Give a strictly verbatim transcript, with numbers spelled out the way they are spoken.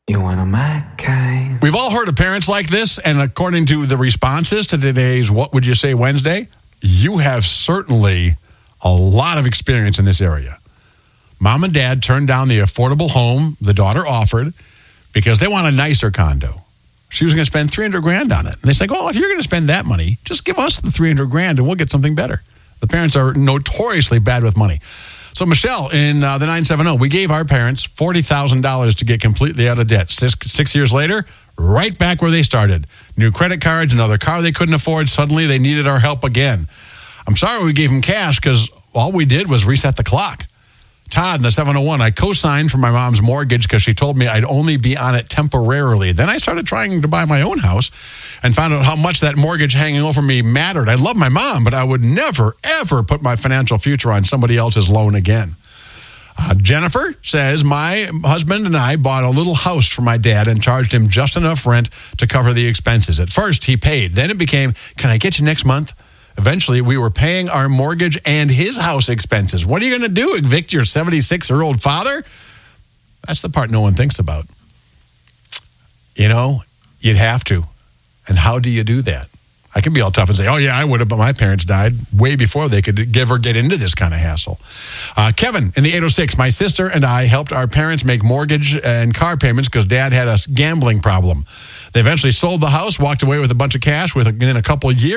You want a my kind. We've all heard of parents like this, and according to the responses to today's What Would You Say Wednesday, you have certainly a lot of experience in this area. Mom and dad turned down the affordable home the daughter offered because they want a nicer condo. She was going to spend three hundred grand on it. And they said, well, if you're going to spend that money, just give us the three hundred grand and we'll get something better. The parents are notoriously bad with money. So Michelle in uh, the nine seven zero, we gave our parents forty thousand dollars to get completely out of debt. Six, six years later, right back where they started. New credit cards, another car they couldn't afford. Suddenly they needed our help again. I'm sorry we gave them cash because all we did was reset the clock. Todd in the seven oh one, I co-signed for my mom's mortgage because she told me I'd only be on it temporarily. Then I started trying to buy my own house and found out how much that mortgage hanging over me mattered. I love my mom, but I would never, ever put my financial future on somebody else's loan again. Uh, Jennifer says, my husband and I bought a little house for my dad and charged him just enough rent to cover the expenses. At first, he paid. Then it became, can I get you next month? Eventually, we were paying our mortgage and his house expenses. What are you going to do, evict your seventy-six-year-old father? That's the part no one thinks about. You know, you'd have to. And how do you do that? I can be all tough and say, oh, yeah, I would have, but my parents died way before they could give or get into this kind of hassle. Uh, Kevin in the eight oh six, my sister and I helped our parents make mortgage and car payments because Dad had a gambling problem. They eventually sold the house, walked away with a bunch of cash within a couple of years.